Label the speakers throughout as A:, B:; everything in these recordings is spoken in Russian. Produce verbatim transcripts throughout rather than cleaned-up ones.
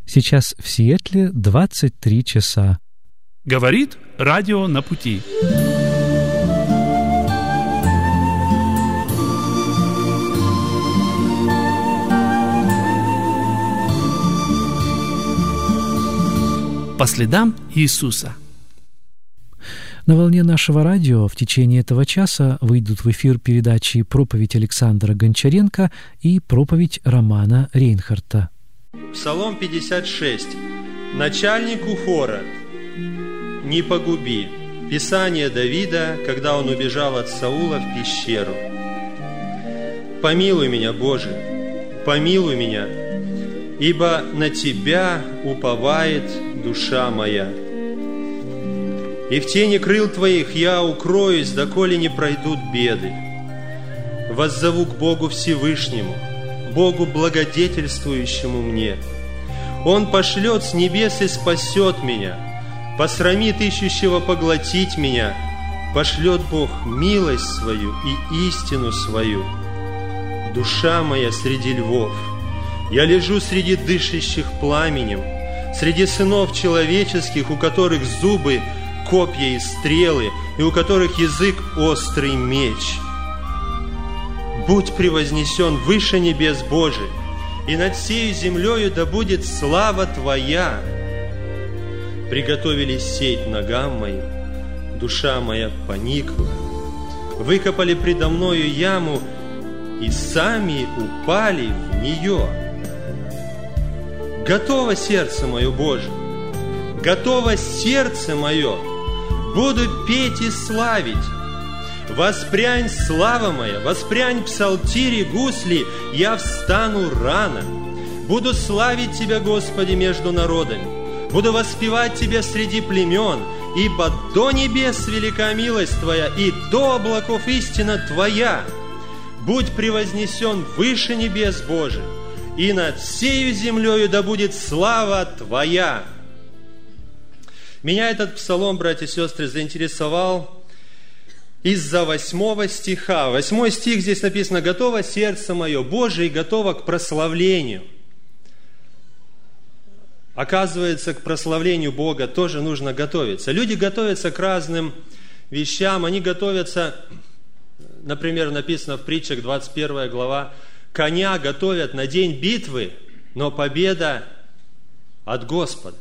A: Сейчас в Сиэтле двадцать три часа.
B: Говорит радио на пути. По следам Иисуса.
A: На волне нашего радио в течение этого часа выйдут в эфир передачи «Проповедь Александра Гончаренко» и «Проповедь Романа Рейнхарта».
C: Псалом пятьдесят шесть. Начальнику хора «Не погуби». Писание Давида, когда он убежал от Саула в пещеру. «Помилуй меня, Боже, помилуй меня, ибо на Тебя уповает душа моя. И в тени крыл Твоих я укроюсь, доколе не пройдут беды. Воззову к Богу Всевышнему, Богу благодетельствующему мне. Он пошлет с небес и спасет меня, посрамит ищущего поглотить меня, пошлет Бог милость свою и истину свою. Душа моя среди львов, я лежу среди дышащих пламенем, среди сынов человеческих, у которых зубы копья и стрелы, и у которых язык острый меч. Будь превознесен выше небес Божий, и над сею землею да будет слава Твоя. Приготовили сеть ногам моим, душа моя поникла. Выкопали предо мною яму, и сами упали в нее. Готово сердце мое, Боже, готово сердце мое, буду петь и славить. Воспрянь, слава моя, воспрянь псалтири, гусли, я встану рано. Буду славить Тебя, Господи, между народами, буду воспевать Тебя среди племен, ибо до небес велика милость Твоя, и до облаков истина Твоя. Будь превознесен выше небес, Боже, и над сею землею да будет слава Твоя. Меня этот псалом, братья и сестры, заинтересовал из-за восьмого стиха. Восьмой стих здесь написано: «Готово сердце мое, Боже, и готово к прославлению». Оказывается, к прославлению Бога тоже нужно готовиться. Люди готовятся к разным вещам. Они готовятся, например, написано в притчах, двадцать первая глава, «Коня готовят на день битвы, но победа от Господа».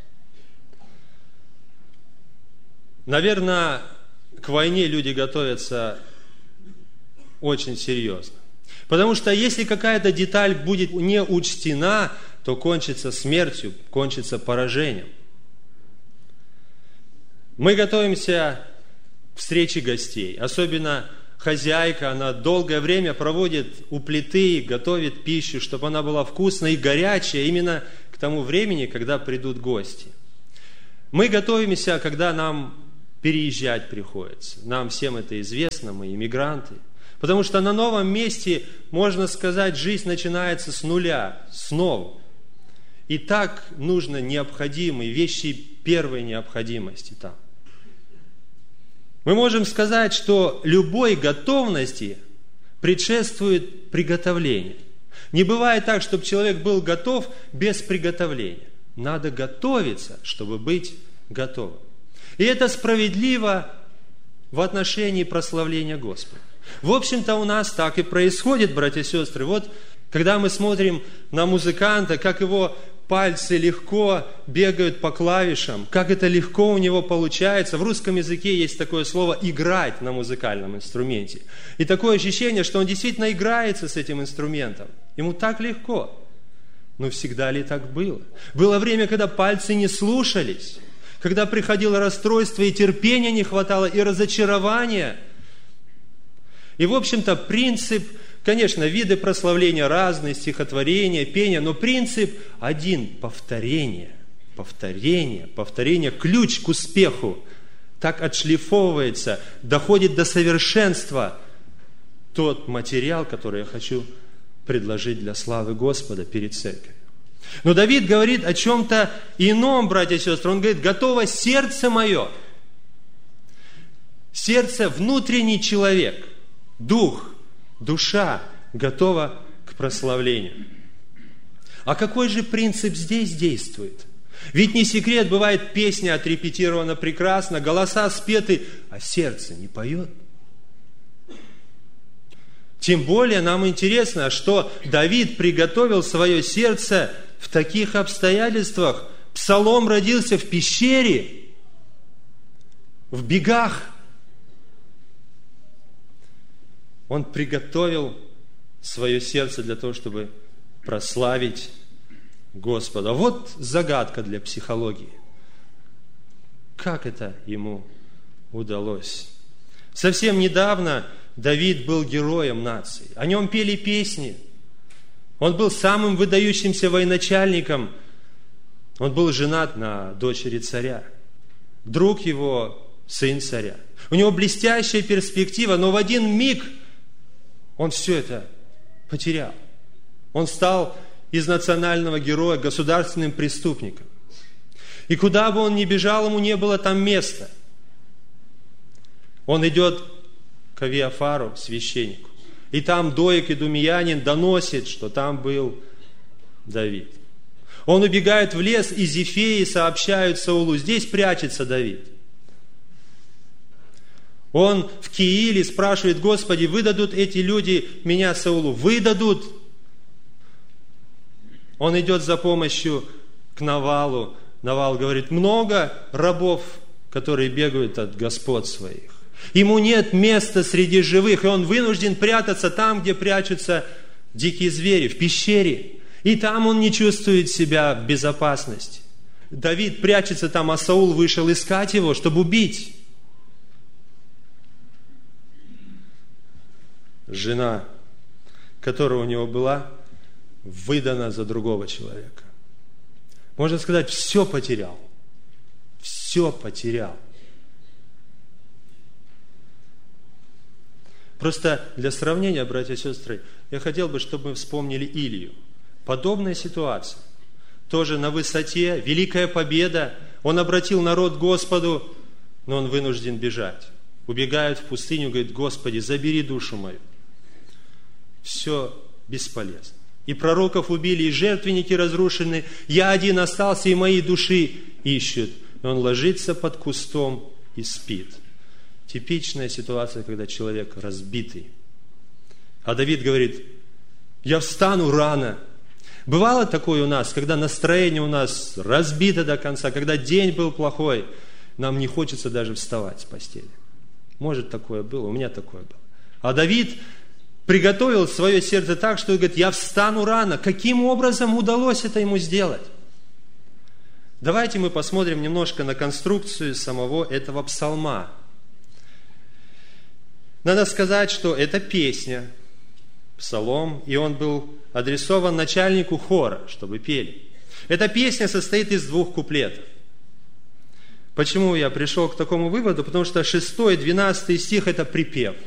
C: Наверное, к войне люди готовятся очень серьезно. Потому что если какая-то деталь будет не учтена, то кончится смертью, кончится поражением. Мы готовимся к встрече гостей. Особенно хозяйка, она долгое время проводит у плиты, готовит пищу, чтобы она была вкусной и горячая именно к тому времени, когда придут гости. Мы готовимся, когда нам переезжать приходится. Нам всем это известно, мы иммигранты. Потому что на новом месте, можно сказать, жизнь начинается с нуля, снова. И так нужно необходимые вещи первой необходимости там. Мы можем сказать, что любой готовности предшествует приготовление. Не бывает так, чтобы человек был готов без приготовления. Надо готовиться, чтобы быть готовым. И это справедливо в отношении прославления Господа. В общем-то, у нас так и происходит, братья и сестры. Вот, когда мы смотрим на музыканта, как его пальцы легко бегают по клавишам, как это легко у него получается. В русском языке есть такое слово «играть» на музыкальном инструменте. И такое ощущение, что он действительно играется с этим инструментом. Ему так легко. Но всегда ли так было? Было время, когда пальцы не слушались, когда приходило расстройство, и терпения не хватало, и разочарования. И, в общем-то, принцип, конечно, виды прославления разные, стихотворения, пения, но принцип один – повторение. Повторение, повторение – ключ к успеху. Так отшлифовывается, доходит до совершенства тот материал, который я хочу предложить для славы Господа перед церковью. Но Давид говорит о чем-то ином, братья и сестры. Он говорит: готово сердце мое. Сердце – внутренний человек, дух, душа готова к прославлению. А какой же принцип здесь действует? Ведь не секрет, бывает, песня отрепетирована прекрасно, голоса спеты, а сердце не поет. Тем более нам интересно, что Давид приготовил свое сердце в таких обстоятельствах. Псалом родился в пещере, в бегах. Он приготовил свое сердце для того, чтобы прославить Господа. Вот загадка для психологии. Как это ему удалось? Совсем недавно Давид был героем нации. О нем пели песни. Он был самым выдающимся военачальником. Он был женат на дочери царя. Друг его – сын царя. У него блестящая перспектива, но в один миг он все это потерял. Он стал из национального героя государственным преступником. И куда бы он ни бежал, ему не было там места. Он идет к Авиафару, священнику, и там Доек идумеянин доносит, что там был Давид. Он убегает в лес, и Зефеи сообщают Саулу: здесь прячется Давид. Он в Кииле спрашивает: Господи, выдадут эти люди меня Саулу? Выдадут. Он идет за помощью к Навалу. Навал говорит: много рабов, которые бегают от господ своих. Ему нет места среди живых, и он вынужден прятаться там, где прячутся дикие звери, в пещере. И там он не чувствует себя в безопасности. Давид прячется там, а Саул вышел искать его, чтобы убить. Жена, которая у него была, выдана за другого человека. Можно сказать, все потерял. Все потерял. Просто для сравнения, братья и сестры, я хотел бы, чтобы мы вспомнили Илью. Подобная ситуация. Тоже на высоте, великая победа. Он обратил народ к Господу, но он вынужден бежать. Убегает в пустыню, говорит: Господи, забери душу мою. Все бесполезно. И пророков убили, и жертвенники разрушены. Я один остался, и мои души ищут. И он ложится под кустом и спит. Типичная ситуация, когда человек разбитый. А Давид говорит: я встану рано. Бывало такое у нас, когда настроение у нас разбито до конца, когда день был плохой, нам не хочется даже вставать с постели. Может, такое было, у меня такое было. А Давид приготовил свое сердце так, что он говорит: я встану рано. Каким образом удалось это ему сделать? Давайте мы посмотрим немножко на конструкцию самого этого псалма. Надо сказать, что это песня, псалом, и он был адресован начальнику хора, чтобы пели. Эта песня состоит из двух куплетов. Почему я пришел к такому выводу? Потому что шестой и двенадцатый стих – это припев.